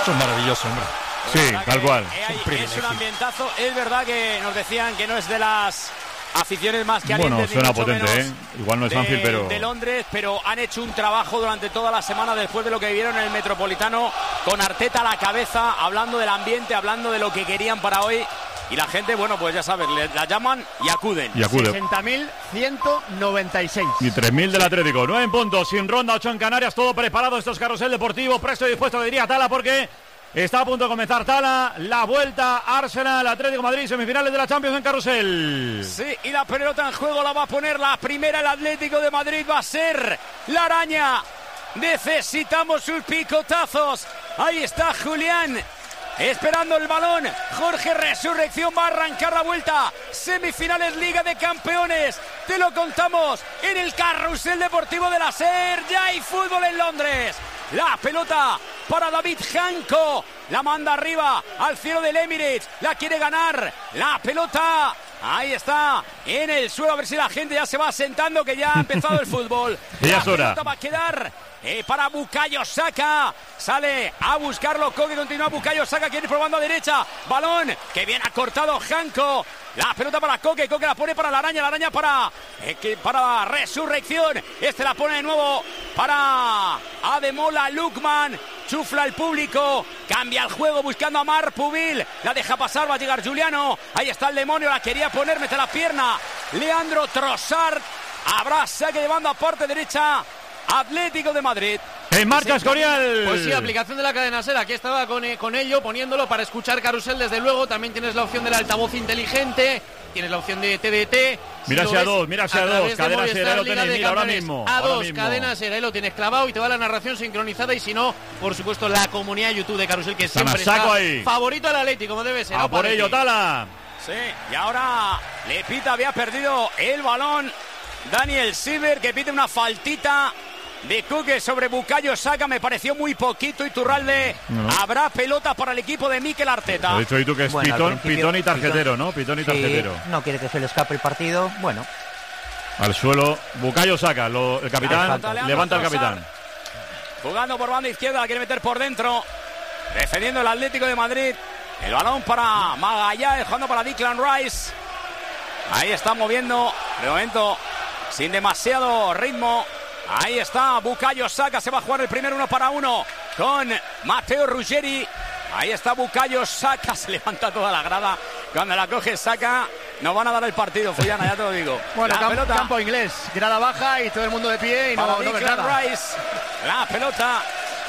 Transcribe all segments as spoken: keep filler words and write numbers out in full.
Esto es maravilloso, hombre. Sí, tal cual. Es, es un ambientazo. Es verdad que nos decían que no es de las aficiones más calientes. Bueno, suena potente, ¿eh? Igual no es de, Anfield, pero... de Londres, pero han hecho un trabajo durante toda la semana después de lo que vivieron en el Metropolitano, con Arteta a la cabeza, hablando del ambiente, hablando de lo que querían para hoy. Y la gente, bueno, pues ya sabes, le, la llaman y acuden. Y acude. sesenta mil ciento noventa y seis. Y tres mil del Atlético. nueve en punto, sin ronda, ocho en Canarias, todo preparado. Esto es Carrusel Deportivo, presto y dispuesto, diría Tala, porque está a punto de comenzar Tala. La vuelta, Arsenal, Atlético Madrid, semifinales de la Champions en Carrusel. Sí, y la pelota en juego la va a poner la primera. El Atlético de Madrid va a ser la araña. Necesitamos sus picotazos. Ahí está Julián, esperando el balón. Jorge Resurrección va a arrancar la vuelta. Semifinales Liga de Campeones. Te lo contamos en el Carrusel Deportivo de la SER. Ya hay fútbol en Londres. La pelota para David Janko. La manda arriba al cielo del Emirates. La quiere ganar. La pelota. Ahí está, en el suelo, a ver si la gente ya se va sentando, que ya ha empezado el fútbol. Ya es hora. La pelota va a quedar eh, para Bukayo Saka. Sale a buscarlo Koke, continúa Bukayo Saka, quiere ir probando a derecha. Balón que viene acortado Janko. La pelota para Koke, Koke la pone para la araña, la araña para, eh, que, para Resurrección. Este la pone de nuevo para Ademola Lookman. Chufla el público, cambia el juego buscando a Marpubil, la deja pasar, va a llegar Juliano, ahí está el demonio, la quería poner, mete la pierna, Leandro Trossard, habrá saque de banda parte derecha, Atlético de Madrid. En marcha Escorial. Pues sí, aplicación de la cadena SER, aquí estaba con, eh, con ello, poniéndolo para escuchar Carrusel, desde luego, también tienes la opción del altavoz inteligente, tienes la opción de T D T. Si mira hacia dos, mira hacia dos, cadena SER, ahí lo tenéis, mira, ahora mismo. A ahora dos, mismo. cadena SER, ahí lo tienes clavado y te va la narración sincronizada, y si no, por supuesto, la comunidad de YouTube de Carrusel, que Están siempre a saco está ahí. Favorito al Atlético, como debe ser. A por ello, Tala. Sí, y ahora le pita, había perdido el balón Daniel Silver, que pide una faltita de Koke sobre Bukayo Saka. Me pareció muy poquito. Iturralde, no, no. Habrá pelota para el equipo de Mikel Arteta. Has dicho tú que es bueno, pitón, pitón y tarjetero, pitón. ¿no? Pitón y sí, tarjetero. No quiere que se le escape el partido. Bueno. Al suelo, Bukayo Saka, lo, el capitán, levanta al capitán. Jugando por banda izquierda, la quiere meter por dentro. Defendiendo el Atlético de Madrid. El balón para Magallanes, jugando para Declan Rice. Ahí está moviendo, de momento, sin demasiado ritmo. Ahí está Bukayo Saka, se va a jugar el primer uno para uno con Matteo Ruggeri. Ahí está Bukayo Saka, se levanta toda la grada. Cuando la coge Saka, nos van a dar el partido, Fullana, ya te lo digo. Bueno, la camp pelota campo inglés, grada baja y todo el mundo de pie y no, para no ves Declan nada. Rice. La pelota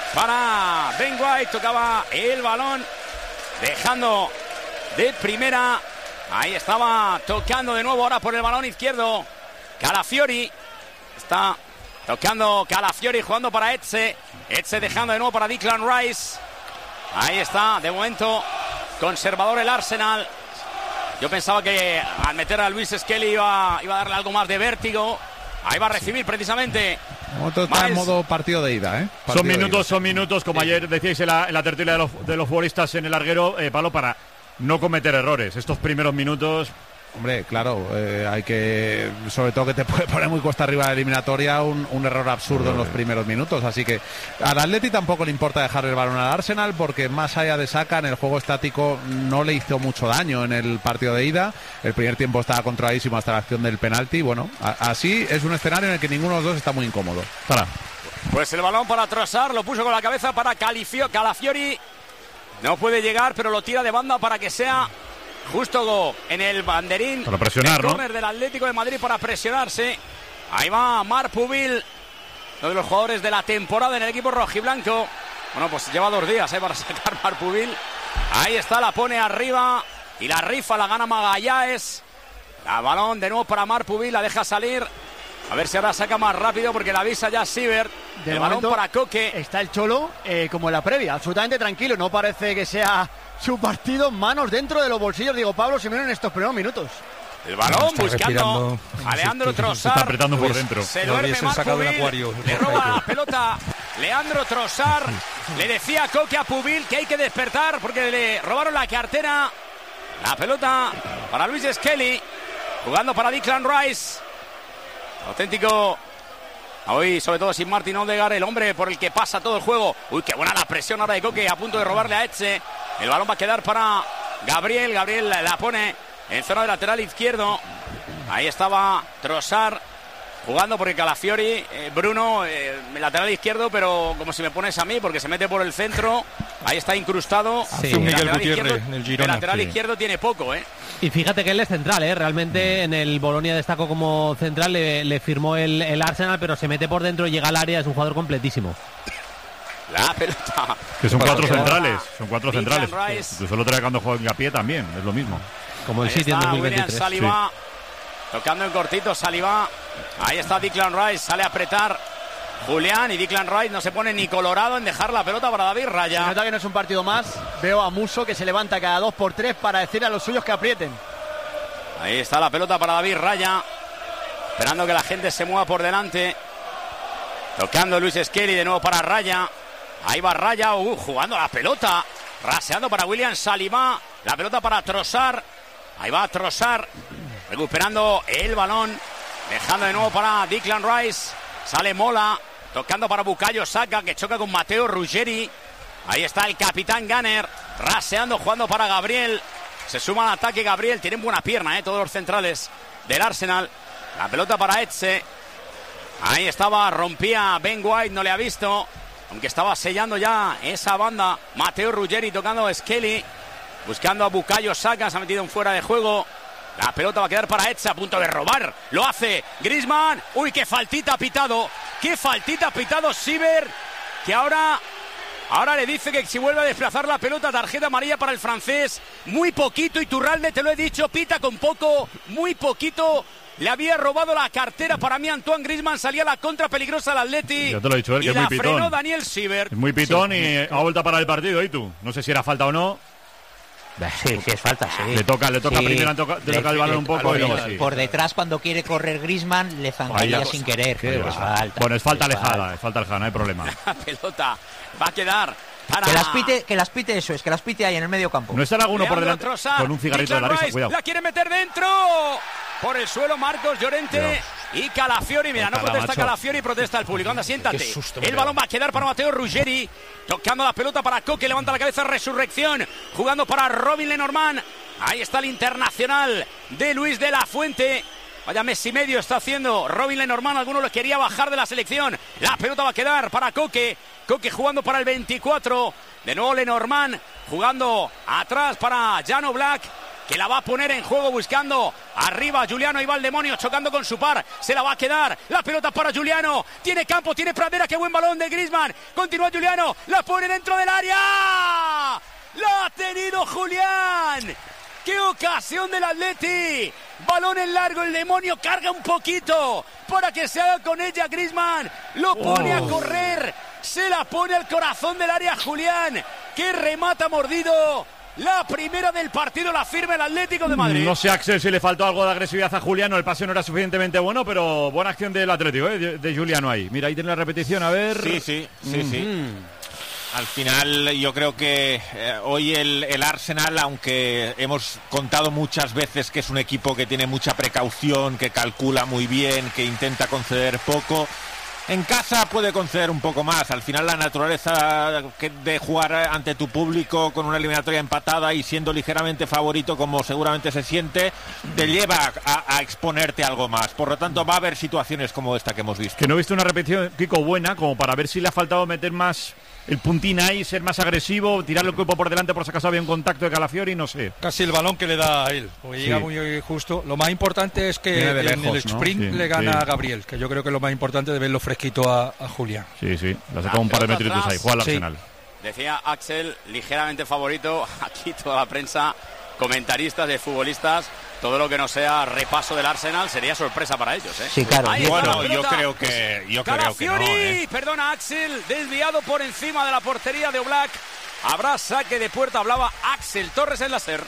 para Ben White, tocaba el balón, dejando de primera. Ahí estaba tocando de nuevo ahora por el balón izquierdo Calafiori. Está tocando Calafiori, jugando para Etze. Etze dejando de nuevo para Declan Rice. Ahí está, de momento, conservador el Arsenal. Yo pensaba que al meter a Luis Skelly iba, iba a darle algo más de vértigo. Ahí va a recibir precisamente. Otro está en modo partido de ida, ¿eh? Partido son minutos, ida. son minutos, como sí. ayer decíais en la, en la tertulia de los, de los futbolistas en el larguero, eh, Pablo, para no cometer errores. Estos primeros minutos... Hombre, claro, eh, hay que, sobre todo que te puede poner muy cuesta arriba la eliminatoria, un, un error absurdo en los primeros minutos, así que al Atleti tampoco le importa dejar el balón al Arsenal, porque más allá de Saka, en el juego estático no le hizo mucho daño en el partido de ida. El primer tiempo estaba controladísimo hasta la acción del penalti. Bueno, a, así es un escenario en el que ninguno de los dos está muy incómodo. Para. Pues el balón para Trossard, lo puso con la cabeza para Califio, Calafiori, no puede llegar, pero lo tira de banda para que sea justo en el banderín. Para presionar, ¿no? Corner del Atlético de Madrid para presionarse. Ahí va Marpubil, uno de los jugadores de la temporada en el equipo rojiblanco. Bueno, pues lleva dos días ¿eh? para sacar Marpubil. Ahí está, la pone arriba y la rifa, la gana Magallanes. El balón de nuevo para Marpubil, la deja salir. A ver si ahora saca más rápido, porque la avisa ya Siebert. El balón para Koke. Está el Cholo eh, como en la previa, absolutamente tranquilo. No parece que sea su partido, manos dentro de los bolsillos, digo Pablo Simeone, en estos primeros minutos. El balón buscando a Leandro Trossard. Está apretando por dentro. Se duerme Marpubil, le roba la pelota Leandro Trossard. Le decía a Koke a Pubil que hay que despertar porque le robaron la cartera. La pelota para Luis Skelly, jugando para Declan Rice. Auténtico Hoy, sobre todo, sin Martin Odegaard, el hombre por el que pasa todo el juego. Uy, qué buena la presión ahora de Koke, a punto de robarle a Etxe. El balón va a quedar para Gabriel. Gabriel la pone en zona de lateral izquierdo. Ahí estaba Trossard jugando porque Calafiori, eh, Bruno, eh, lateral izquierdo, pero como si me pones a mí, porque se mete por el centro. Ahí está incrustado. Sí. El Miguel lateral, Gutiérrez, izquierdo, en el Girona, el lateral sí. izquierdo tiene poco, ¿eh? Y fíjate que él es central, ¿eh? Realmente en el Bolonia destacó como central, le, le firmó el, el Arsenal, pero se mete por dentro y llega al área, es un jugador completísimo. La pelota. Que son cuatro Pero- centrales, son cuatro Declan centrales. Rice. Incluso el otro día cuando juega en pie también, es lo mismo. Como el Ahí City en está dos mil William veintitrés. Saliba, tocando en cortito, Saliba. Ahí está Declan Rice, sale a apretar Julián y Declan Rice no se pone ni colorado en dejar la pelota para David Se Raya. nota que no es un partido más. Veo a Muso que se levanta cada dos por tres para decir a los suyos que aprieten. Ahí está la pelota para David Raya, esperando que la gente se mueva por delante. Tocando Luis Skelly de nuevo para Raya. Ahí va Raya, uh, jugando la pelota, raseando para William Saliba. La pelota para Trossard. Ahí va Trossard, recuperando el balón, dejando de nuevo para Declan Rice. Sale Mola, tocando para Bukayo Saka, que choca con Matteo Ruggeri. Ahí está el capitán Gunner, raseando, jugando para Gabriel. Se suma al ataque Gabriel, tienen buena pierna, eh, todos los centrales del Arsenal. La pelota para Etxe. Ahí estaba, rompía Ben White, no le ha visto, aunque estaba sellando ya esa banda. Matteo Ruggeri tocando a Skelly, buscando a Bukayo Saka, se ha metido en fuera de juego. La pelota va a quedar para Etxe, a punto de robar. Lo hace Griezmann. Uy, qué faltita ha pitado. Qué faltita ha pitado Siver, que ahora, ahora le dice que si vuelve a desplazar la pelota, tarjeta amarilla para el francés. Muy poquito, Iturralde, te lo he dicho, pita con poco, muy poquito. Le había robado la cartera para mí Antoine Griezmann, salía la contra peligrosa al Atleti. Ya te lo he dicho, él, y que es la muy pitón. frenó Daniel Siver. Es muy pitón y ha vuelto a parar el partido, ¿y tú? No sé si era falta o no. Sí, sí, es falta, sí. Le toca, le toca Sí. primero, toca, le toca el Le- balón le- un poco y por- luego sí. Por detrás, cuando quiere correr Griezmann, le zancaría Vaya sin cosa. querer. Qué Es va. falta. Bueno, es falta es alejada, es falta alejada, no hay problema. La pelota va a quedar para... Que las pite, que las pite eso, es que las pite ahí en el medio campo. No estará alguno por Leandro delante Trossard, con un cigarrito de la Declan risa, Rice, cuidado. la quiere meter dentro. Por el suelo Marcos Llorente Dios. y Calafiori. Mira, no Ojalá, protesta macho. Calafiori, protesta el público. Anda, siéntate. Qué susto me El he balón va a quedar para Matteo Ruggeri. Tocando la pelota para Koke, levanta la cabeza, Resurrección. Jugando para Robin Lenormand. Ahí está el internacional de Luis de la Fuente. Vaya mes y medio está haciendo Robin Lenormand. Alguno lo quería bajar de la selección. La pelota va a quedar para Koke. Koke jugando para el veinticuatro. De nuevo Lenormand jugando atrás para Jan Black, que la va a poner en juego buscando arriba Juliano. Y va el demonio chocando con su par. Se la va a quedar. La pelota para Juliano. Tiene campo, tiene pradera. Qué buen balón de Griezmann. Continúa Juliano. La pone dentro del área. La ha tenido Julián. ¡Qué ocasión del Atleti! Balón en largo, el demonio carga un poquito para que se haga con ella Griezmann. Lo pone a correr, se la pone al corazón del área Julián, que remata mordido. La primera del partido la firma el Atlético de Madrid. No sé, Axel, si le faltó algo de agresividad a Juliano. El pase no era suficientemente bueno, pero buena acción del Atlético, ¿eh? de, de Juliano ahí. Mira, ahí tiene la repetición, a ver. Sí, sí, sí, sí. Mm. Al final yo creo que eh, hoy el, el Arsenal, aunque hemos contado muchas veces que es un equipo que tiene mucha precaución, que calcula muy bien, que intenta conceder poco, en casa puede conceder un poco más. Al final la naturaleza que- de jugar ante tu público con una eliminatoria empatada y siendo ligeramente favorito, como seguramente se siente, te lleva a, a exponerte algo más. Por lo tanto va a haber situaciones como esta que hemos visto. Que no he visto una repetición, Kiko, buena, como para ver si le ha faltado meter más el puntín ahí, ser más agresivo, tirar el cuerpo por delante por si acaso había un contacto de Calafiori, no sé. Casi el balón que le da a él, porque Sí. llega muy justo. Lo más importante es que Viene de en lejos, el ¿no? sprint Sí, le gana sí. a Gabriel, que yo creo que es lo más importante de verlo fresquito a, a Julián. Sí, sí, le ha sacado un par de pelota metritos atrás. ahí, juega al Sí. Arsenal. Decía Axel, ligeramente favorito. Aquí toda la prensa, comentaristas de futbolistas, todo lo que no sea repaso del Arsenal sería sorpresa para ellos, ¿eh? Sí, claro. Ahí está Bueno, la yo pelota. creo que yo creo que no, Calafiori, ¿eh? perdona Axel, desviado por encima de la portería de Oblak. Habrá saque de puerta, hablaba Axel Torres en la SER.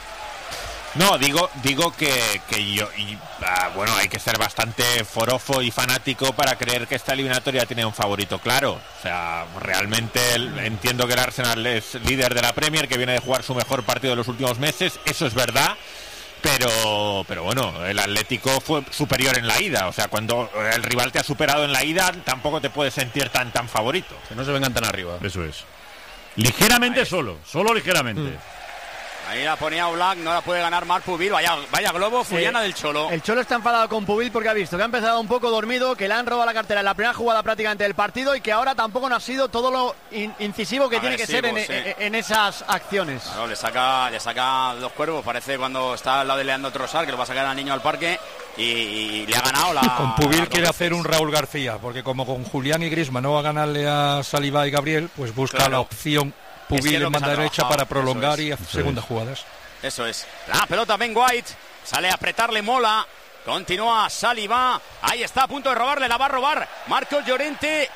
No, digo, digo que, que yo, y, ah, bueno, hay que ser bastante forofo y fanático para creer que esta eliminatoria tiene un favorito claro. O sea, realmente el- entiendo que el Arsenal es líder de la Premier, que viene de jugar su mejor partido de los últimos meses, eso es verdad. Pero, pero bueno, el Atlético fue superior en la ida. O sea, cuando el rival te ha superado en la ida, tampoco te puedes sentir tan tan favorito. Que no se vengan tan arriba. Eso es. Ligeramente solo, solo ligeramente. Mm. Ahí la ponía Oblak, no la puede ganar Marc Pubil. Vaya, vaya globo, Fuliana del Cholo. El Cholo está enfadado con Pubil porque ha visto que ha empezado un poco dormido, que le han robado la cartera en la primera jugada prácticamente del partido y que ahora tampoco no ha sido todo lo in- incisivo que tiene que ser en, Agresivo, sí. en, en esas acciones. Claro, le saca, le saca dos cuervos, parece cuando está al lado de Leandro Trossard, que lo va a sacar al niño al parque y, y le ha ganado la... Con Pubil la quiere hacer un Raúl García, porque como con Julián y Griezmann no va a ganarle a Saliba y Gabriel, pues busca Claro. la opción Es Pubil que es lo en que se banda ha derecha trabajado, para prolongar eso y es. hacer segundas jugadas. Eso es. La pelota Ben White. Sale a apretarle Mola. Continúa Saliba. Ahí está a punto de robarle. La va a robar Marcos Llorente.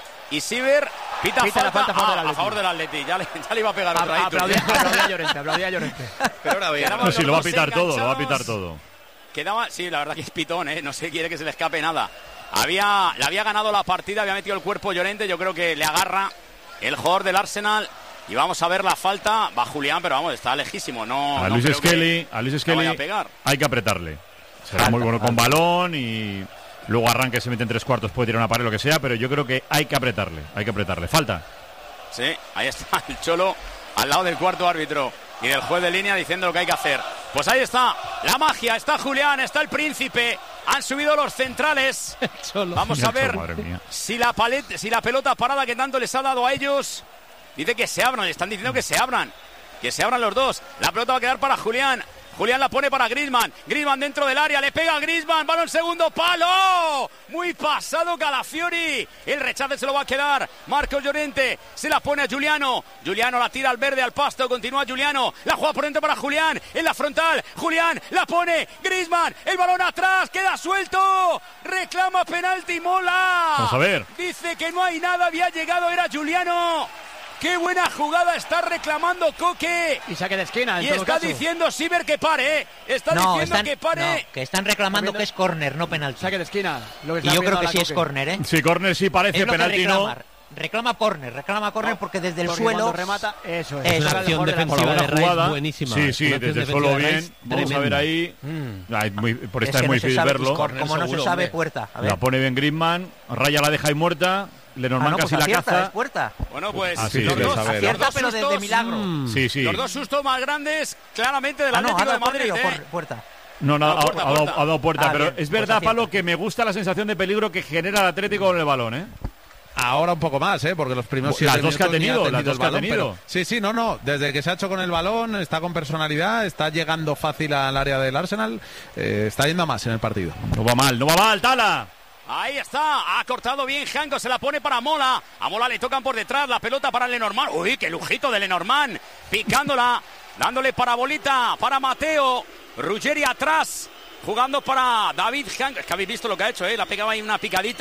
Y Siver pita, Pita la falta, falta a favor ah, del a Atleti. favor del Atleti. Ya le, ya le iba a pegar A- otra. Aplaudía aplaudía a Llorente, aplaudía a Llorente. Pero ahora bien. Quedaban No, sí, los lo va a dos pitar todo, lo va a enganchados. pitar todo. Quedaba, sí, la verdad que es pitón, ¿eh? No se quiere que se le escape nada. Había, le había ganado la partida, había metido el cuerpo Llorente. Yo creo que le agarra el jugador del Arsenal. Y vamos a ver la falta. Va Julián, pero vamos, está lejísimo. No, A no Luis creo que Skelly, a Luis no Skelly vaya a pegar. hay que apretarle. Será muy bueno con balón y luego arranque, se mete en tres cuartos, puede tirar una pared, lo que sea, pero yo creo que hay que apretarle, hay que apretarle. Falta. Sí, ahí está el Cholo al lado del cuarto árbitro y del juez de línea diciendo lo que hay que hacer. Pues ahí está la magia, está Julián, está el Príncipe. Han subido los centrales. Vamos a ver Madre mía. si la, palet, si la pelota parada que tanto les ha dado a ellos. Dice que se abran, le están diciendo que se abran. Que se abran los dos. La pelota va a quedar para Julián. Julián la pone para Griezmann. Griezmann dentro del área, le pega a Griezmann. Balón segundo palo. Muy pasado Calafiori. El rechace se lo va a quedar Marcos Llorente. Se la pone a Giuliano. Giuliano la tira al verde, al pasto. Continúa Giuliano. La juega por dentro para Julián. En la frontal. Julián la pone. Griezmann. El balón atrás. Queda suelto. Reclama penalti Mola. Vamos a ver. Dice que no hay nada. Había llegado. Era Giuliano. ¡Qué buena jugada está reclamando Coque! Y saque de esquina, en Y todo está caso. diciendo Siver que pare, ¿eh? Está No, diciendo están, que pare. no, que están reclamando que es córner, no penalti. Saque de esquina. Lo que Y está yo viendo creo que ahora sí es Coque. córner, ¿eh? Sí, córner sí parece, Es lo que penalti no. reclama. Reclama córner, reclama córner No, porque desde el porque suelo... cuando remata, eso es. Es Es Saca una el acción mejor de la- defensiva Buena de Reis jugada. buenísima. Sí, sí, Una acción desde el defensiva suelo de Reis bien. Vamos a ver tremenda. ahí. Mm. Ay, muy- por Es esta que es muy no se difícil sabe, verlo. cor- como no se seguro, sabe, hombre. puerta. A ver. La pone bien Griezmann. Raya la deja ahí muerta. Ah, Lenormand no, pues casi la acierta, caza. es puerta. Bueno, pues Ah, sí, los, sí, dos, sabe, los Acierta, dos pero de, de sustos, milagro. Mm. Sí, sí. los dos sustos más grandes, claramente del Ah, no, Atlético ¿ha de dado Madrid. córner o ¿eh? por- puerta? No, no, No, ha, puerta, ha dado, puerta. ha dado puerta, Ah, pero bien, es pues verdad, acierta. Pablo, que me gusta la sensación de peligro que genera el Atlético con el balón, ¿eh? Ahora un poco más, ¿eh? Porque los primeros Las siete dos que ha minutos ni tenido, las dos el que ha balón, tenido. pero- Sí, sí, no, no. Desde que se ha hecho con el balón, está con personalidad, está llegando fácil al área del Arsenal, eh, está yendo a más en el partido. No va mal, no va mal, Tala. Ahí está, ha cortado bien Janko, se la pone para Mola. A Mola le tocan por detrás, la pelota para Lenormand. Uy, qué lujito de Lenormand. Picándola, dándole parabolita para Mateo. Ruggeri atrás, jugando para David Janko. Es que habéis visto lo que ha hecho, ¿eh? La pegaba ahí una picadita.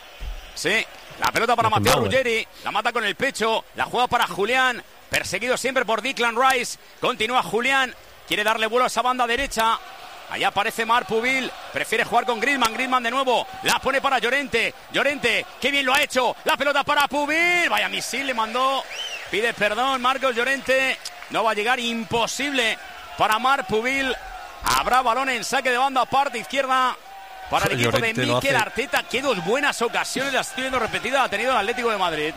Sí, la pelota para Mateo Beckenbauer. Ruggeri. La mata con el pecho, la juega para Julián. Perseguido siempre por Declan Rice. Continúa Julián, quiere darle vuelo a esa banda derecha. Ahí aparece Marc Pubil, prefiere jugar con Griezmann, Griezmann de nuevo, la pone para Llorente, Llorente, qué bien lo ha hecho, la pelota para Pubil, vaya misil le mandó, pide perdón Marcos Llorente, no va a llegar, imposible para Marc Pubil, habrá balón en saque de banda, parte izquierda para el equipo Llorente de lo Mikel hace. Arteta, qué dos buenas ocasiones, las estoy viendo repetidas, ha tenido el Atlético de Madrid,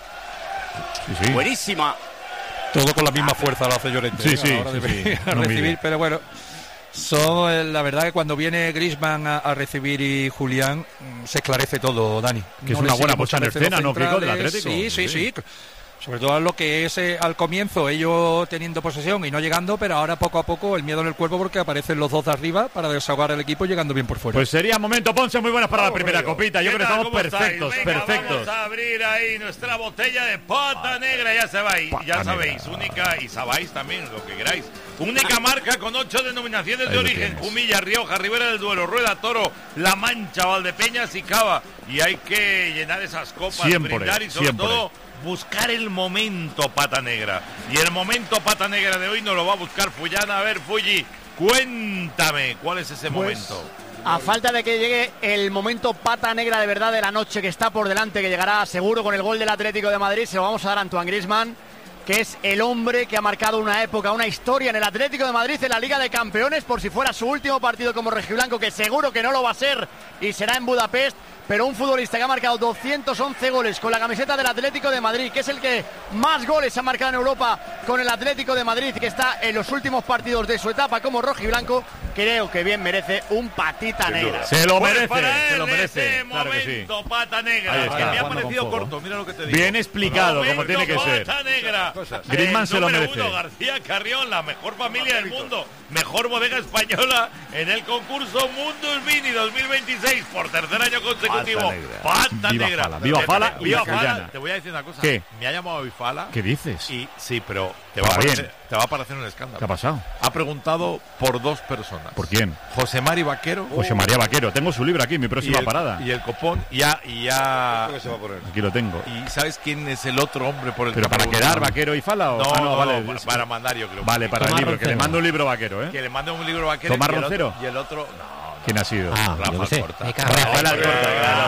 Sí, sí. buenísima. Todo con la misma fuerza lo hace Llorente. Sí, ¿eh? sí, A la hora de sí, sí. venir a Muy recibir, bien. pero bueno. Son, eh, la verdad que cuando viene Griezmann a, a recibir y Julián, mm, se esclarece todo, Dani. Que es le una buena siguen puesta en muchas veces escena, los ¿no, Kiko, del centrales. Atlético? Sí, sí, Sí. sí. Sobre todo lo que es eh, al comienzo, ellos teniendo posesión y no llegando, pero ahora poco a poco el miedo en el cuerpo porque aparecen los dos de arriba para desahogar al equipo llegando bien por fuera. Pues sería momento, Ponce, muy buenas para la primera copita. Yo creo que estamos perfectos, Venga, perfectos. Vamos a abrir ahí nuestra botella de pata negra, ya sabéis, Pata ya sabéis, negra. única, y sabéis también lo que queráis. Única marca con ocho denominaciones Ahí de lo origen: tienes. Jumilla, Rioja, Ribera del Duero, Rueda, Toro, La Mancha, Valdepeñas y Cava. Y hay que llenar esas copas, Siempre, brindar y sobre siempre. todo buscar el momento pata negra. Y el momento pata negra de hoy nos lo va a buscar Fullana. A ver, Fulli, cuéntame, ¿cuál es ese Pues, momento? A falta de que llegue el momento pata negra de verdad de la noche que está por delante, que llegará seguro con el gol del Atlético de Madrid, se lo vamos a dar a Antoine Griezmann, que es el hombre que ha marcado una época, una historia en el Atlético de Madrid, en la Liga de Campeones, por si fuera su último partido como rojiblanco, que seguro que no lo va a ser y será en Budapest. Pero un futbolista que ha marcado doscientos once goles con la camiseta del Atlético de Madrid, que es el que más goles ha marcado en Europa con el Atlético de Madrid, que está en los últimos partidos de su etapa como rojiblanco, creo que bien merece un patita negra. Se lo Pues merece, para se lo él merece. ese Claro que sí. momento, pata negra, Ahí está, que me ha jugando parecido con fuego. corto, mira lo que te digo. Bien explicado, como Momento, tiene que ser. pata negra. Griezmann El se lo número merece. uno, García Carrión, la mejor familia del mundo, mejor bodega española en el concurso Mundus Vini dos mil veintiséis por tercer año consecutivo. Pata negra. Pata Viva negra. Fala, viva Te- Fala te- y viva la Fala. Cayana. Te voy a decir una cosa. ¿Qué? Me ha llamado Bifala. ¿Qué dices? Y sí, pero te va, a Va bien. parecer, te va a parecer un escándalo. ¿Qué ha pasado? Ha preguntado por dos personas. ¿Por quién? José Mari Vaquero. José María Vaquero. Tengo su libro aquí, mi próxima y el, parada. Y el copón. Y ya, y ya. Aquí lo tengo. ¿Y sabes quién es el otro hombre por el ¿Pero que para me quedar gusta? Vaquero y Fala? O... No, Ah, no, vale. para, para mandar yo creo. Vale, para el Tomás libro. Que le Roncero. mando un libro Vaquero, ¿eh? Que le mande un libro Vaquero. ¿Tomás y el Roncero? otro- Y el otro. No. ¿Quién ha sido? Ah, yo Rafa qué sé. Alcorta. Me cago en Rafael la- Alcorta, claro.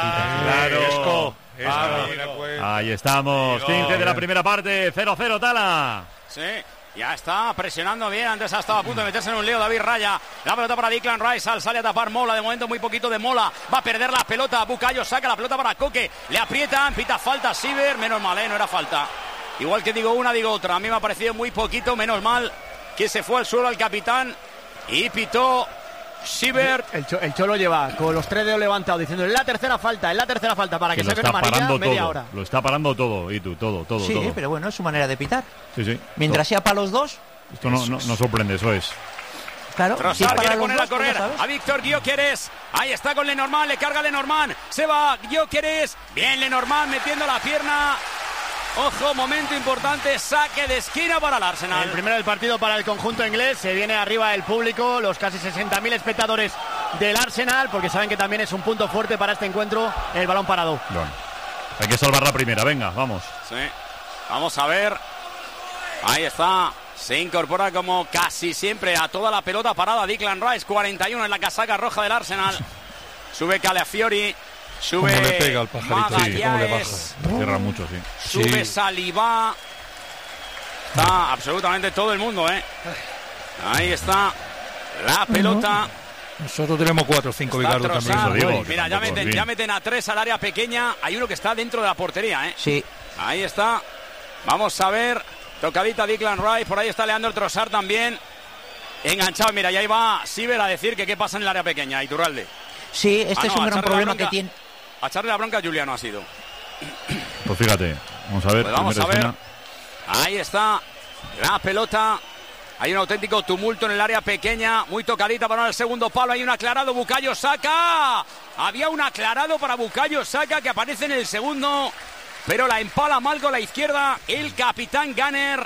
Claro. Esco. Ah, Ahí estamos. Digo. quince de la primera parte. cero cero, Tala. Sí, ya está presionando bien. Antes ha estado a punto de meterse en un lío David Raya. La pelota para Declan Rice. Al sale a tapar Mola. De momento muy poquito de Mola. Va a perder la pelota. Bucayo saca la pelota para Coque. Le aprietan. Pita falta Siver. Menos mal, ¿eh? No era falta. Igual que digo una, digo otra. A mí me ha parecido muy poquito. Menos mal que se fue al suelo al capitán. Y pitó Siver. El, cho- el Cholo lleva con los tres dedos levantados diciendo en la tercera falta, en la tercera falta, para que, Que lo saque una está amarilla parando media todo. hora. Lo está parando todo. Y tú, todo, todo, Sí, todo. pero bueno, es su manera de pitar. Sí, sí. Mientras sea para los dos, Esto no, no, no sorprende, eso es. claro. Si es Trossard para quiere los poner dos, a correr pues ya sabes. a Víctor Gyökeres. Ahí está con Lenormand, le carga Lenormand. Se va Gyökeres. Bien Lenormand metiendo la pierna. Ojo, momento importante, saque de esquina para el Arsenal. El primero del partido para el conjunto inglés. Se viene arriba el público, los casi sesenta mil espectadores del Arsenal, porque saben que también es un punto fuerte para este encuentro el balón parado. Bueno, hay que salvar la primera, venga, vamos. Sí. Vamos a ver. Ahí está. Se incorpora como casi siempre a toda la pelota parada Declan Rice. cuarenta y uno en la casaca roja del Arsenal. Sube Calafiori. Sube Cómo le pega al pajarito, Magallanes, cómo le baja. Cierra mucho, sí. Sube Sí. Saliba. Está absolutamente todo el mundo, ¿eh? Ahí está la pelota. Nosotros tenemos cuatro o cinco Está Vigardo Trossard. también. Eso digo, que Mira, ya tampoco, meten, en fin. ya meten a tres al área pequeña. Hay uno que está dentro de la portería, ¿eh? Sí. Ahí está. Vamos a ver. Tocadita Declan Rice. Por ahí está Leandro Trossard también. Enganchado. Mira, y ahí va Siver a decir que qué pasa en el área pequeña. Iturralde. Sí, este Ah, es no, un a gran echarle la problema que bronca. tiene. A echarle la bronca a Juliano ha sido. Pues fíjate, vamos a ver. Pues vamos a primera ver. escena. Ahí está la pelota. Hay un auténtico tumulto en el área pequeña. Muy tocadita para el segundo palo. Hay un aclarado. Bukayo Saka. Había un aclarado para Bukayo Saka que aparece en el segundo. Pero la empala mal con la izquierda. El capitán Gunner.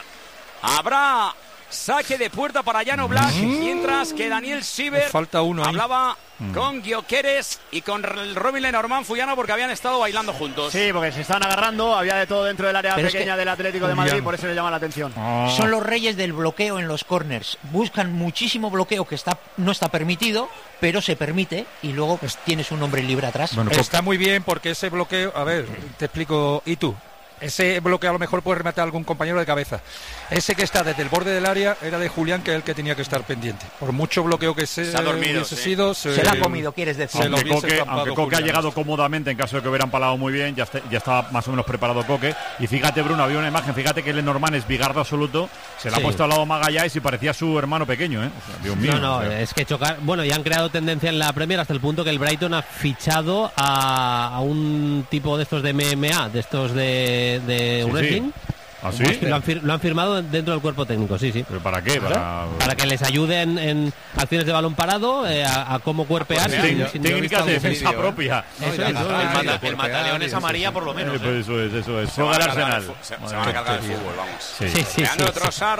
Habrá saque de puerta para Jan Black. Mientras que Daniel Siver Falta uno ahí. hablaba con Gyökeres y con Robin Lenormand Fuyana porque habían estado bailando juntos. Sí, porque se estaban agarrando, había de todo dentro del área Pero es pequeña que- del Atlético de Madrid, por eso le llama la atención. Ah. Son los reyes del bloqueo en los corners. Buscan muchísimo bloqueo que está no está permitido, pero se permite y luego pues tienes un hombre libre atrás. Bueno, está muy bien porque ese bloqueo, a ver, te explico, ¿y tú? Ese bloqueo a lo mejor puede rematar a algún compañero de cabeza. Ese que está desde el borde del área era de Julián, que es el que tenía que estar pendiente. Por mucho bloqueo que se, Se ha dormido, hubiese sí. sido, Se la ha comido, quieres decir. se lo Aunque hubiese Coque, estampado aunque Coque ha Julián. llegado cómodamente en caso de que hubieran palado muy bien, ya, está- ya estaba más o menos preparado Coque. Y fíjate, Bruno, había una imagen, fíjate que Lenormand es bigardo absoluto, se le Sí. ha puesto al lado Magallanes y parecía su hermano pequeño, ¿eh? O sea, Dios mío. No, no, o sea, es que chocar. Bueno, ya han creado tendencia en la Premier hasta el punto que el Brighton ha fichado a, a un tipo de estos de M M A, de estos de, de sí, wrestling. sí. ¿Ah, sí? Lo han, fir- lo han firmado dentro del cuerpo técnico, sí, sí. ¿Pero para qué? Para... Para que les ayuden en acciones de balón parado, eh, a, a cómo cuerpear. Tec- sin- sin- técnicas de defensa Eso propia. es, eso es. El, mata- el mataleones a María, por lo menos. Eh, ¿eh? pues eso es, eso es. Se van Juega a el cargar Arsenal. el fu- se, se Madre van a mía. cargar el fútbol, vamos. Sí. Sí, sí, Leandro sí, sí. Trossard.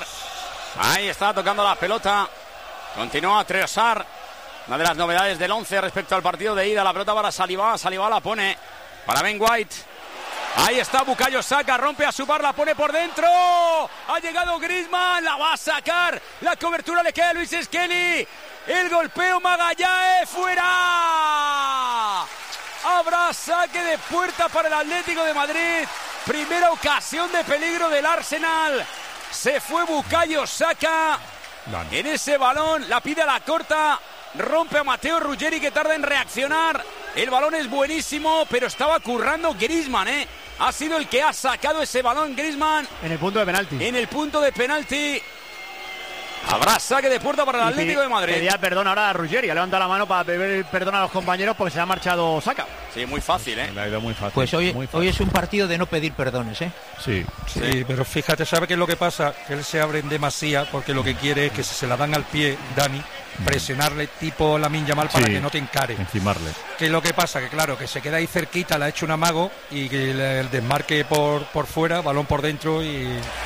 Ahí está tocando la pelota. Continúa Trossard. Una de las novedades del once respecto al partido de ida. La pelota para Saliba. Saliba la pone para Ben White. Ahí está Bukayo Saka. Rompe a su bar. La pone por dentro. Ha llegado Griezmann. La va a sacar. La cobertura le queda a Luis Skelly. El golpeo Magallanes. Fuera. Habrá saque de puerta para el Atlético de Madrid. Primera ocasión de peligro del Arsenal. Se fue Bukayo Saka Vale. en ese balón. La pide a la corta. Rompe a Matteo Ruggeri, que tarda en reaccionar. El balón es buenísimo, pero estaba currando Griezmann, ¿eh? Ha sido el que ha sacado ese balón Griezmann. En el punto de penalti. En el punto de penalti. Habrá saque de puerta para el Atlético de Madrid. Pedía perdón ahora a Ruggeri. Ha levantado la mano para pedir perdón a los compañeros porque se ha marchado Saka. Sí, muy fácil, ¿eh? Le ha ido muy fácil. Pues hoy, muy fácil. hoy es un partido de no pedir perdones, ¿eh? Sí. Sí, pero fíjate, ¿sabe qué es lo que pasa? Que él se abre en demasía porque lo que quiere es que si se la dan al pie, Dani, presionarle tipo Lamine Yamal para Sí, que no te encare. encimarle. ¿Qué es lo que pasa? Que claro, que se queda ahí cerquita, le ha hecho un amago y que el, el desmarque por, por fuera, balón por dentro y...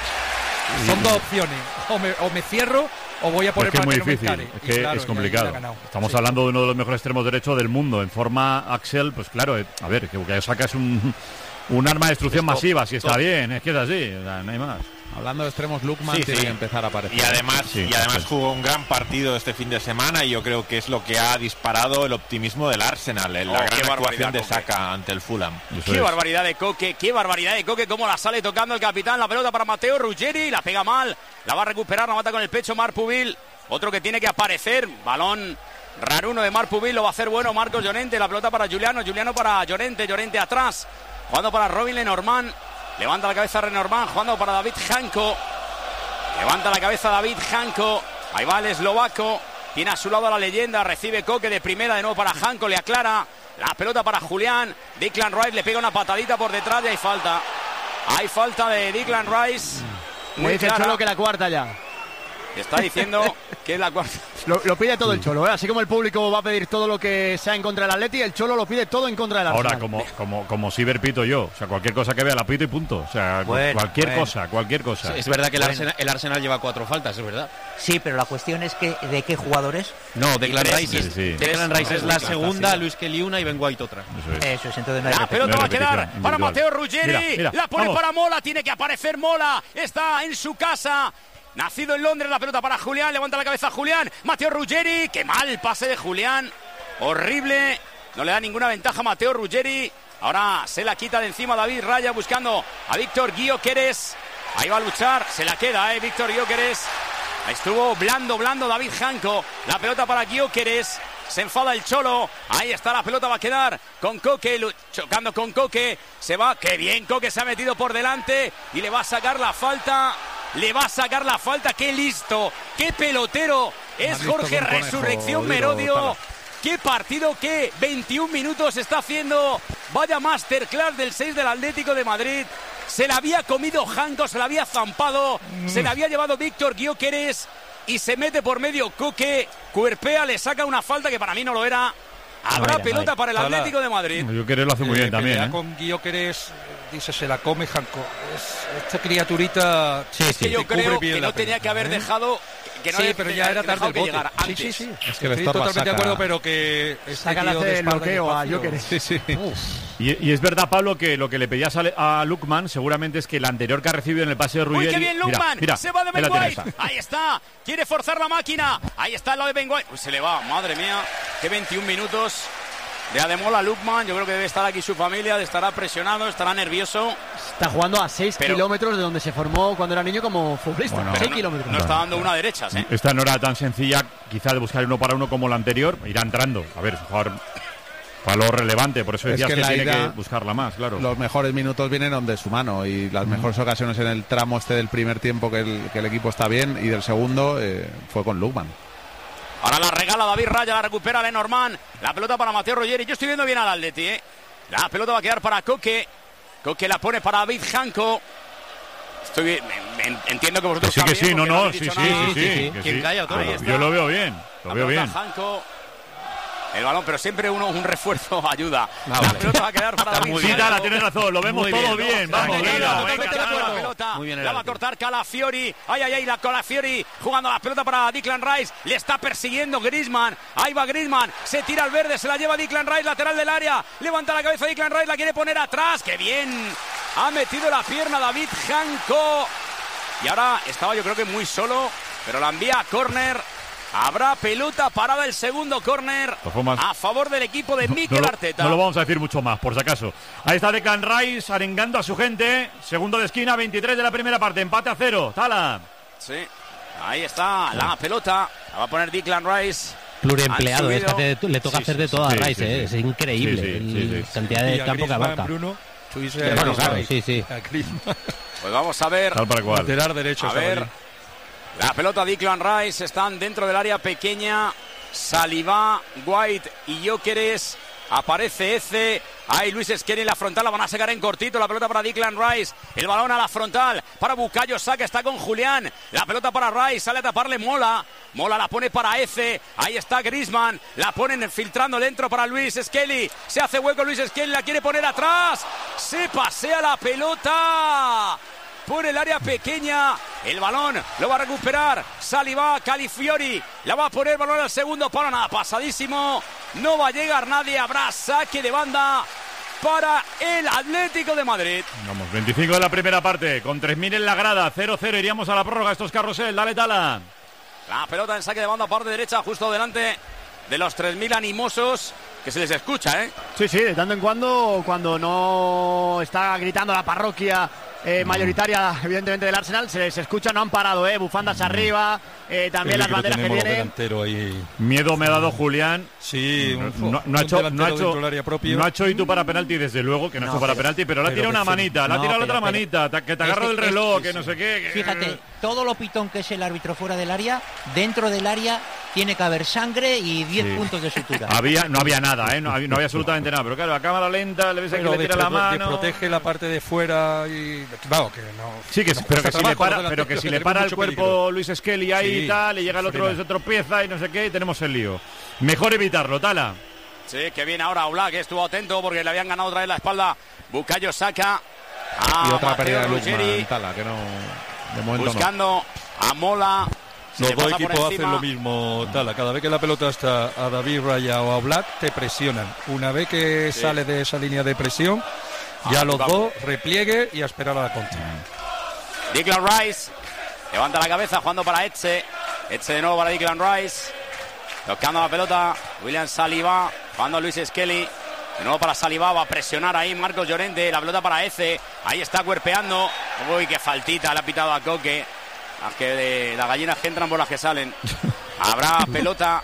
y son dos opciones, o me, o me cierro o voy a poner Es que es para muy que no me difícil, encare. es Y que claro, es y ahí complicado. le ha ganado. Estamos Sí. hablando de uno de los mejores extremos derechos del mundo. En forma Axel, pues claro, eh, a ver, que Bukayo Saka es un, un arma de destrucción Esto, masiva, si está todo. bien, es que es así, o sea, no hay más. Hablando de extremos, Lookman Sí, tiene sí. que empezar a aparecer. Y además, Sí, y además sí. jugó un gran partido este fin de semana y yo creo que es lo que ha disparado el optimismo del Arsenal en Oh, la qué gran actuación barbaridad, de Coque. Saka ante el Fulham. Eso Qué es. barbaridad de Coque, qué barbaridad de Coque, cómo la sale tocando el capitán, la pelota para Matteo Ruggeri, la pega mal, la va a recuperar, la mata con el pecho Marpuvil, otro que tiene que aparecer, balón raruno de Marpuvil, lo va a hacer bueno Marcos Llorente, la pelota para Juliano, Juliano para Llorente, Llorente atrás, jugando para Robin Lenormand, levanta la cabeza Lenormand, jugando para David Janko, levanta la cabeza David Janko, ahí va el eslovaco, tiene a su lado a la leyenda, recibe Coque de primera de nuevo para Janko, le aclara, la pelota para Julián, Declan Rice le pega una patadita por detrás y hay falta, hay falta de Declan Rice, Le muy dice el clara. Cholo que la cuarta ya. Está diciendo que es la cuarta. Lo, lo pide todo el Cholo, ¿eh? Así como el público va a pedir todo lo que sea en contra del Atleti, el Cholo lo pide todo en contra del Arsenal. Ahora, como, como, como Ciber pito yo, o sea, cualquier cosa que vea la pito y punto. O sea, Bueno, cualquier bueno. cosa, cualquier cosa. Es verdad que el Bueno. Arsenal, el Arsenal lleva cuatro faltas, es verdad. Sí, pero la cuestión es que ¿de qué jugadores? No, Declan tres, Rice, es, sí, sí. Declan Rice es la segunda, Luis Kelly una y Ben White otra. Eso es. Eso es, entonces no hay La repetición. pelota va a repetición, quedar para individual. Matteo Ruggeri. Mira, mira, la pone vamos. para Mola. Tiene que aparecer Mola. Está en su casa. Nacido en Londres. La pelota para Julián. Levanta la cabeza Julián. Matteo Ruggeri. Qué mal pase de Julián. Horrible. No le da ninguna ventaja a Matteo Ruggeri. Ahora se la quita de encima David Raya buscando a Víctor Gyökeres. Ahí va a luchar. Se la queda, eh, Víctor Gyökeres. Ahí estuvo blando, blando David Janko. La pelota para Gyökeres. Se enfada el Cholo. Ahí está la pelota, va a quedar con Coque, lu- chocando con Coque. Se va, qué bien, Coque se ha metido por delante y le va a sacar la falta. Le va a sacar la falta, qué listo, qué pelotero es Más listo Jorge que un conejo, Resurrección digo, Merodio. Tala. Qué partido, qué veintiún minutos está haciendo. Vaya masterclass del seis del Atlético de Madrid. Se la había comido Janko, se la había zampado, se la había llevado Víctor Gyökeres y se mete por medio Coque, cuerpea, le saca una falta que para mí no lo era. Habrá No era, pelota no para el Tala. Atlético de Madrid. Yo creo que lo hace muy Eh, bien también, pelea ¿eh? con Gyökeres, dice, se la come Janko. Es, esta criaturita Es que yo te cubre creo bien que la no tenía pelota, que haber ¿eh? dejado. Que no Sí, había- pero que ya era dejado tarde el que bote. llegara Sí, antes. sí, sí. Es que le Estoy estorba totalmente de Saka. acuerdo, pero que este Saca la tío hace de el espalda y bloqueo a espacio- Gyökeres. Sí, sí. Y, y es verdad, Pablo, que lo que le pedías a, a Lookman seguramente es que el anterior que ha recibido en el pase de Uy, Ruggeri... qué bien Mira, Lookman. mira, Se va de ahí Ben la tiene White. esta. Ahí está. Quiere forzar la máquina. Ahí está el lado de Ben White. Uy, se le va. Madre mía. Qué veintiún minutos. De Ademola Lookman. Yo creo que debe estar aquí su familia. Estará presionado. Estará nervioso. Está jugando a seis Pero- kilómetros de donde se formó cuando era niño como futbolista. Bueno, seis no, kilómetros. no está dando una derecha, ¿eh? Esta no era tan sencilla, quizá de buscar uno para uno como la anterior. Irá entrando. A ver, es un jugador valor relevante, por eso Es decías que que, la tiene ida- que buscarla más, claro. Los mejores minutos vienen de su mano y las mejores ocasiones en el tramo este del primer tiempo que el, que el equipo está bien y del segundo eh, fue con Lookman. Ahora la regala David Raya, la recupera Lenormand. La pelota para Matteo Ruggeri. Yo estoy viendo bien al Atleti, ¿eh? La pelota va a quedar para Coque. Coque la pone para David Janko. Estoy bien, me- me- entiendo que Que vosotros sí, que también, sí, no, porque no, habéis sí, dicho sí, nada. sí, sí, sí. que ¿Quién sí. calla, Tony? Yo- Ahí está. Yo lo veo bien, lo La veo pelota bien. Janko. El balón, pero siempre uno un refuerzo ayuda. Ah, la vale. pelota va a quedar para David Sí, Janko. Tala, tienes razón, lo vemos Muy todo bien, bien. ¿no? Vamos, Venga, venga, venga, venga, venga, Tala. la pelota. Muy bien el La va a árbitro. cortar Calafiori. Ay, ay, ay, la Calafiori jugando la pelota para Declan Rice. Le está persiguiendo Griezmann. Ahí va Griezmann. Se tira al verde, se la lleva Declan Rice, lateral del área. Levanta la cabeza Declan Rice, la quiere poner atrás. ¡Qué bien! Ha metido la pierna David Janko. Y ahora estaba yo creo que muy solo, pero la envía a córner. Habrá pelota parada, el segundo córner a favor del equipo de Mikel no, Arteta. No lo vamos a decir mucho más, por si acaso. Ahí está Declan Rice arengando a su gente. Segundo de esquina, veintitrés de la primera parte. Empate a cero. Tala. Sí, ahí está la pelota. La va a poner Declan Rice. Pluriempleado, es que hace, le toca sí, hacer de sí, todo a sí, Rice, sí, eh, sí. es increíble Sí, sí, sí, la sí. cantidad de Y a campo que Griezmann, abarca. Bruno, tú dices, Sí, bueno, a claro, Griezmann. sí, sí. A Griezmann. Pues vamos a ver. Tal para cual. Lateral derecho. A ver. La pelota Declan Rice, están dentro del área pequeña. Saliba, White y Gyökeres. Aparece Eze. Ahí Luis Skelly en la frontal, la van a sacar en cortito. La pelota para Declan Rice. El balón a la frontal para Bukayo Saka, está con Julián. La pelota para Rice, sale a taparle Mola. Mola la pone para Eze. Ahí está Griezmann. La ponen filtrando dentro para Luis Skelly. Se hace hueco Luis Skelly, la quiere poner atrás. Se pasea la pelota por el área pequeña. El balón lo va a recuperar Saliba, Califiori. La va a poner el balón al segundo palo. Nada, pasadísimo. No va a llegar nadie. Habrá saque de banda para el Atlético de Madrid. Vamos, veinticinco de la primera parte. Con tres mil en la grada. cero cero. Iríamos a la prórroga. Estos carrusel. Dale, Tala. La pelota en saque de banda, parte derecha, justo delante de los tres mil animosos. Que se les escucha, ¿eh? Sí, sí, de tanto en cuando, cuando no está gritando la parroquia eh, mayoritaria, evidentemente, del Arsenal, se, se escucha, no han parado, ¿eh? Bufandas arriba, eh, también las banderas que vienen. Ahí. Miedo me ha dado Julián. Sí, no, no, no ha hecho, no ha hecho, no ha hecho y tú para penalti, desde luego, que no, no ha hecho para pero, penalti, pero le ha tirado una manita, le ha tirado la otra pero, manita, que te agarra del reloj, es, que no sé qué. Que... Fíjate, todo lo pitón que es el árbitro fuera del área, dentro del área tiene que haber sangre y diez sí. puntos de sutura. Había, no había nada, ¿eh? no, había, no había absolutamente nada, pero claro, a cámara lenta le ves que le tira la mano. Protege la parte de fuera y... Vamos, que no... Sí, que, no pero, que si le para, pero que si le para el cuerpo peligro. Luis Skelly ahí sí, y tal, y llega el otro, se tropieza y no sé qué, y tenemos el lío. Mejor evitarlo, Tala. Sí, que viene ahora Oblak, que estuvo atento porque le habían ganado otra vez la espalda Bukayo Saka. Ah, y otra pérdida de Lukman, Tala, que no... De momento buscando no. a Mola. Los dos equipos hacen lo mismo, Tala. Cada vez que la pelota está a David Raya o a Black, te presionan. Una vez que sí. sale de esa línea de presión, ya ah, los vamos. dos repliegue y a esperar a la contra. Declan Rice levanta la cabeza jugando para Etze. Etze de nuevo para Declan Rice. Tocando la pelota William Saliba. Jugando Luis Skelly. De nuevo para Saliba. Va a presionar ahí Marcos Llorente. La pelota para Eze. Ahí está cuerpeando. Uy, qué faltita. Le ha pitado a Coque. Las que de las gallinas que entran por las que salen. Habrá pelota.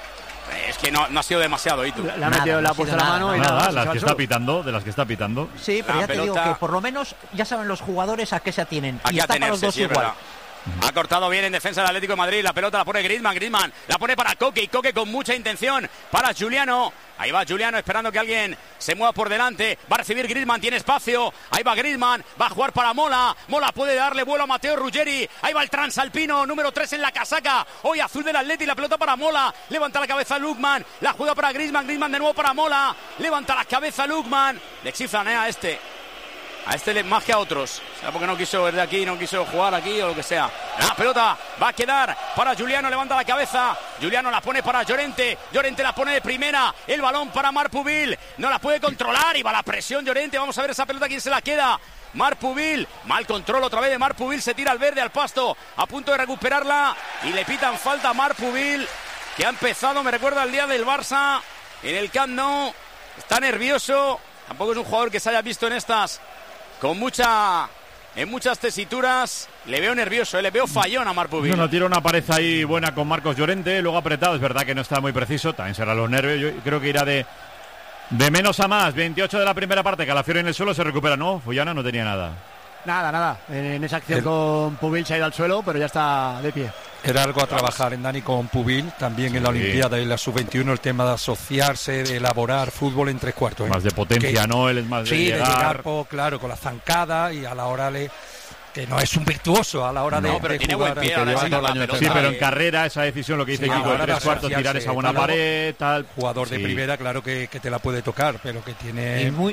Es que no, no ha sido demasiado, ¿y tú? Le ha metido, le ha puesto la mano y nada. nada, las que está pitando, de las que está pitando. Sí, pero la ya pelota... te digo que por lo menos ya saben los jugadores a qué se atienen. Aquí y está para los dos sí, igual. Ha cortado bien en defensa del Atlético de Madrid. La pelota la pone Griezmann. Griezmann la pone para Coque. Y Coque con mucha intención para Juliano. Ahí va Juliano esperando que alguien se mueva por delante. Va a recibir Griezmann. Tiene espacio. Ahí va Griezmann. Va a jugar para Mola. Mola puede darle vuelo a Matteo Ruggeri. Ahí va el transalpino. Número tres en la casaca. Hoy azul del Atleti. La pelota para Mola. Levanta la cabeza Lukman. La juega para Griezmann. Griezmann de nuevo para Mola. Levanta la cabeza Lukman. Le chiflan eh, a este. A este más que a otros. O sea, porque no quiso ver de aquí, no quiso jugar aquí o lo que sea. La pelota va a quedar para Juliano, levanta la cabeza. Juliano la pone para Llorente. Llorente la pone de primera. El balón para Marpuvil. No la puede controlar y va la presión Llorente. Vamos a ver esa pelota, quién se la queda. Marpuvil. Mal control otra vez de Marpuvil. Se tira al verde, al pasto. A punto de recuperarla. Y le pitan falta a Marpuvil, que ha empezado, me recuerda al día del Barça. En el Camp Nou. Está nervioso. Tampoco es un jugador que se haya visto en estas... Con mucha... En muchas tesituras. Le veo nervioso, ¿eh? Le veo fallón a Marpuvil. No, no, tira una pared ahí buena con Marcos Llorente. Luego apretado, es verdad que no está muy preciso. También será los nervios. Yo creo que irá de... De menos a más. veintiocho de la primera parte. Calafiori en el suelo, se recupera. No, Fullana no tenía nada. Nada, nada. En esa acción el... con Pubil se ha ido al suelo, pero ya está de pie. Era algo a trabajar en Dani con Pubil, también sí. en la Olimpiada y la sub veintiuno, el tema de asociarse, de elaborar fútbol en tres cuartos. ¿eh? Más de potencia, que, ¿no? Él es más de sí, llegar. de llegar, po, claro, con la zancada y a la hora le... Que no es un virtuoso a la hora no, de, pero de tiene jugar. Buen pie, ahora sí, pelota, sí, pero en carrera esa decisión, lo que dice sí, Kiko, de tres cuartos, tirar esa buena pared, tal. Jugador de sí. primera, claro que, que te la puede tocar, pero que tiene... Y muy...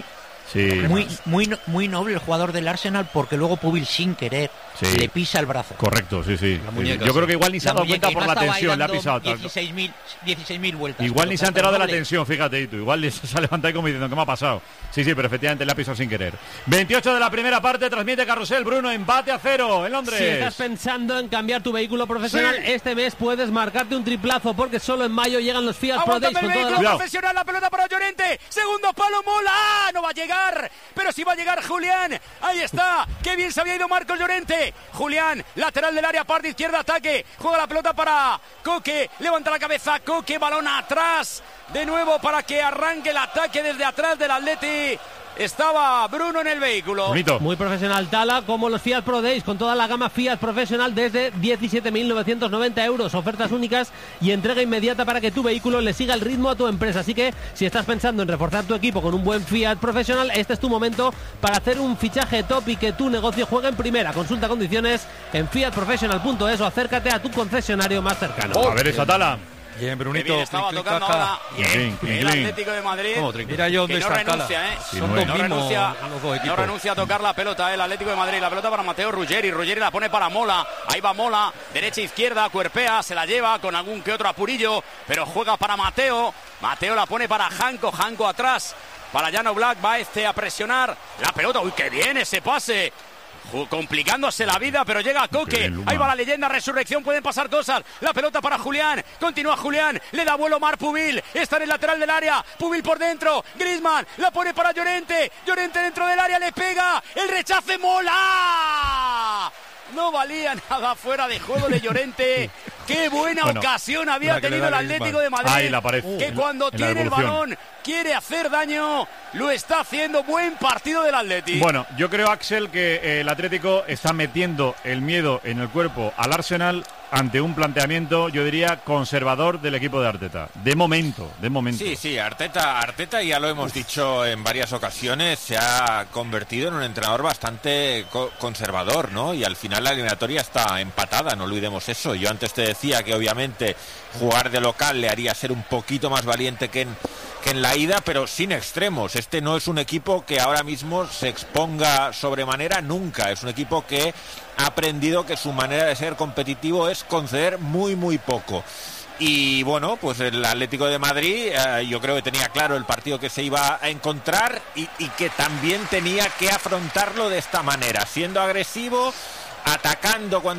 Sí. Muy, muy, no- muy noble el jugador del Arsenal porque luego Pubil sin querer Sí. le pisa el brazo. Correcto, sí, sí. La muñeca, Yo sí. creo que igual ni se ha La dado muñeca, cuenta y por no la estaba tensión, le ha bailando pisado. dieciséis mil Igual ni se ha enterado de la tensión, tensión. fíjate, tú. Igual se ha levantado ahí como diciendo, ¿qué me ha pasado? Sí, sí, pero efectivamente le ha pisado sin querer. veintiocho de la primera parte, transmite Carrusel, Bruno, empate a cero en Londres. Si estás pensando en cambiar tu vehículo profesional, Sí. este mes puedes marcarte un triplazo porque solo en mayo llegan los Fiat Pro Days Aguántame el con toda vehículo la... Cuidado. profesional, la pelota para Llorente. Segundo palo, Mola. ¡Ah! No va a llegar, pero sí va a llegar Julián. Ahí está. Qué bien se había ido Marcos Llorente. Julián, lateral del área, parte izquierda, ataque. Juega la pelota para Coque. Levanta la cabeza, Coque, balón atrás. De nuevo para que arranque el ataque desde atrás del Atleti. Estaba Bruno en el vehículo. Bonito. Muy profesional Tala, como los Fiat Pro Days, con toda la gama Fiat profesional desde diecisiete mil novecientos noventa euros. Ofertas únicas y entrega inmediata para que tu vehículo le siga el ritmo a tu empresa. Así que si estás pensando en reforzar tu equipo con un buen Fiat profesional, este es tu momento para hacer un fichaje top y que tu negocio juegue en primera. Consulta condiciones en fiat professional punto es o acércate a tu concesionario más cercano. A ver esa Tala. Bien, Qué Brunito. bien estaba clic, clic, tocando clac, ahora clac. Bien, clink, el clink. Atlético de Madrid. Mira yo dónde que no está Cala. renuncia, ¿eh? Sí, Son no dos es. No mismos renuncia, los dos no equipos. renuncia a tocar la pelota, ¿eh? El Atlético de Madrid. La pelota para Mateo Ruggeri. Ruggeri la pone para Mola. Ahí va Mola. Derecha, izquierda, cuerpea, se la lleva con algún que otro apurillo, pero juega para Mateo. Mateo la pone para Janko. Janko atrás. Para Llano Black. Va este a presionar la pelota. ¡Uy, qué bien ese pase! Ju- complicándose la vida, pero llega Coque. bien, Luma. Ahí va la leyenda, resurrección, pueden pasar cosas. La pelota para Julián, continúa Julián, le da vuelo Mar Pubil, está en el lateral del área, Pubil por dentro, Griezmann, la pone para Llorente, Llorente dentro del área, le pega, el rechace, Mola. No valía nada fuera de juego de Llorente. Qué buena Bueno, ocasión había la que le tenido el da Atlético Griezmann. de Madrid. Ahí la pared. Que En- cuando en la tiene el devolución. balón quiere hacer daño, lo está haciendo. Buen partido del Atlético. Bueno, yo creo, Axel, que eh, el Atlético está metiendo el miedo en el cuerpo al Arsenal ante un planteamiento, yo diría, conservador del equipo de Arteta. De momento, de momento. Sí, sí, Arteta, Arteta, ya lo hemos dicho en varias ocasiones, se ha convertido en un entrenador bastante co- conservador, ¿no? Y al final la eliminatoria está empatada, no olvidemos eso. Yo antes te decía que obviamente jugar de local le haría ser un poquito más valiente que en, que en la ida, pero sin extremos. Este no es un equipo que ahora mismo se exponga sobremanera nunca. Es un equipo que ha aprendido que su manera de ser competitivo es conceder muy, muy poco. Y bueno, pues el Atlético de Madrid eh, yo creo que tenía claro el partido que se iba a encontrar y, y que también tenía que afrontarlo de esta manera, siendo agresivo, atacando cuando